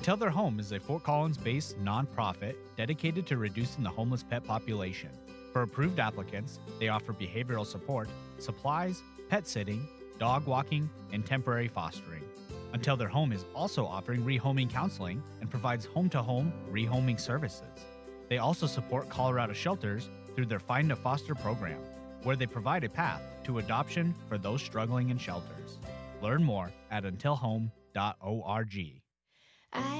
Until Their Home is a Fort Collins-based nonprofit dedicated to reducing the homeless pet population. For approved applicants, they offer behavioral support, supplies, pet sitting, dog walking, and temporary fostering. Until Their Home is also offering rehoming counseling and provides home-to-home rehoming services. They also support Colorado shelters through their Find a Foster program, where they provide a path to adoption for those struggling in shelters. Learn more at untilhome.org.